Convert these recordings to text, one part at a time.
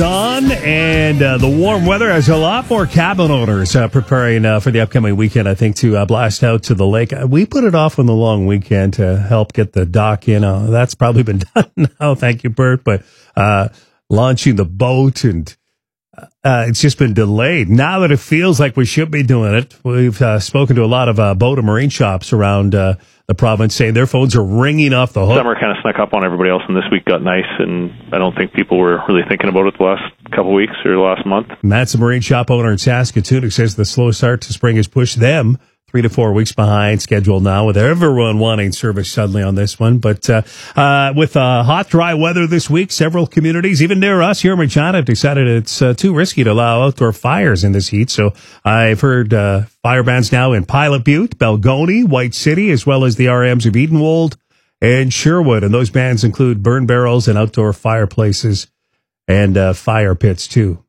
sun and the warm weather has a lot more cabin owners preparing for the upcoming weekend, I think, to blast out to the lake. We put it off on the long weekend to help get the dock in. That's probably been done now. Thank you, Bert. But launching the boat and it's just been delayed. Now that it feels like we should be doing it, we've spoken to a lot of boat and marine shops around the province saying their phones are ringing off the hook. Summer kind of snuck up on everybody else, and this week got nice, and I don't think people were really thinking about it the last couple of weeks or the last month. Matt's a marine shop owner in Saskatoon who says the slow start to spring has pushed them 3 to 4 weeks behind schedule now, with everyone wanting service suddenly on this one. But with hot, dry weather this week, several communities, even near us here in Regina, have decided it's too risky to allow outdoor fires in this heat. So I've heard fire bans now in Pilot Butte, Belgoni, White City, as well as the RMs of Edenwold and Sherwood. And those bans include burn barrels and outdoor fireplaces and fire pits, too.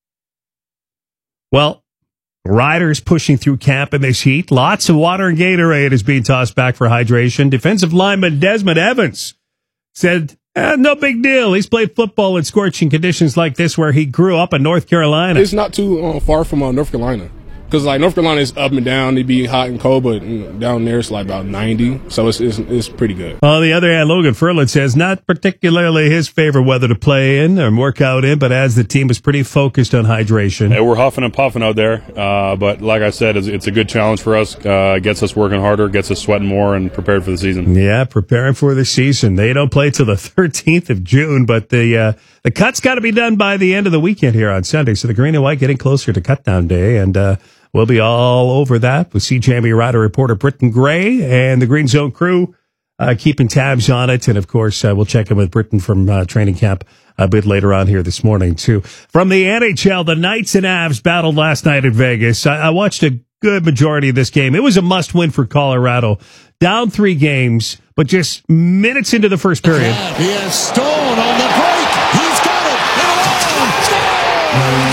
Well, riders pushing through camp in this heat. Lots of water and Gatorade is being tossed back for hydration. Defensive lineman Desmond Evans said, no big deal. He's played football in scorching conditions like this where he grew up in North Carolina. It's not too far from North Carolina. Because North Carolina is up and down. It'd be hot and cold, but down there it's about 90. So it's pretty good. On the other hand, Logan Ferland says not particularly his favorite weather to play in or work out in, but as the team is pretty focused on hydration. Yeah, we're huffing and puffing out there, but like I said, it's a good challenge for us. Gets us working harder, gets us sweating more, and prepared for the season. Yeah, preparing for the season. They don't play till the 13th of June, but the cut's got to be done by the end of the weekend here on Sunday. So the green and white getting closer to cutdown day, and we'll be all over that with CJME Rider reporter Britton Gray and the Green Zone crew keeping tabs on it. And, of course, we'll check in with Britton from training camp a bit later on here this morning, too. From the NHL, the Knights and Avs battled last night in Vegas. I watched a good majority of this game. It was a must-win for Colorado. Down 3 games, but just minutes into the first period. He has Stone on the break. He's got it. Scores!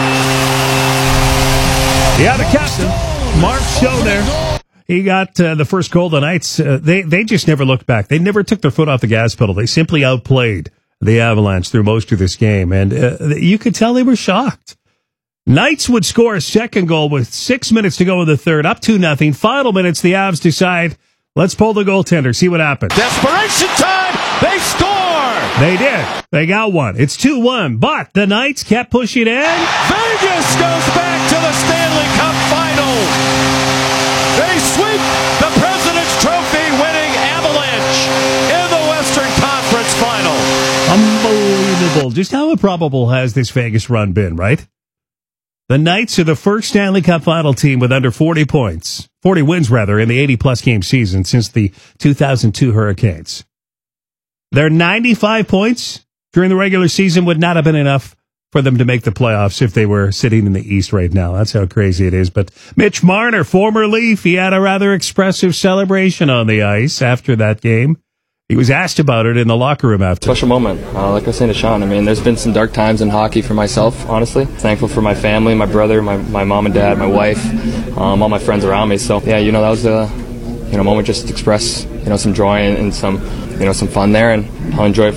Yeah, the captain, Mark Stone there. He got the first goal. The Knights, they just never looked back. They never took their foot off the gas pedal. They simply outplayed the Avalanche through most of this game. And you could tell they were shocked. Knights would score a second goal with 6 minutes to go in the third, up 2-0. Final minutes, the Avs decide, let's pull the goaltender, see what happens. Desperation time. They score. They did. They got one. It's 2-1. But the Knights kept pushing in. Vegas goes back to the Stanley Cup final. They sweep the President's Trophy winning Avalanche in the Western Conference final. Unbelievable. Just how improbable has this Vegas run been, right? The Knights are the first Stanley Cup final team with under 40 wins, in the 80-plus game season since the 2002 Hurricanes. Their 95 points during the regular season would not have been enough for them to make the playoffs if they were sitting in the East right now. That's how crazy it is. But Mitch Marner, former Leaf, he had a rather expressive celebration on the ice after that game. He was asked about it in the locker room after. Special moment. Like I was saying to Sean, there's been some dark times in hockey for myself, honestly. Thankful for my family, my brother, my mom and dad, my wife, all my friends around me. So, yeah, that was a moment just to express, some joy and some fun there, and I'll enjoy it